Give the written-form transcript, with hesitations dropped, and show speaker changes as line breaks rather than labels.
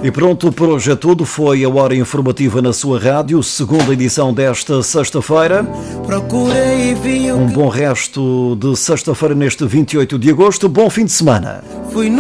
E pronto, por hoje é tudo. Foi a Hora Informativa na sua rádio, segunda edição desta sexta-feira. Um bom resto de sexta-feira neste 28 de agosto. Bom fim de semana.